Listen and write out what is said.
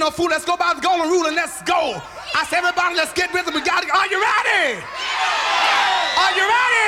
No fool, let's go by the golden rule and let's go. I said, everybody, let's get with it. Are you ready? Are you ready?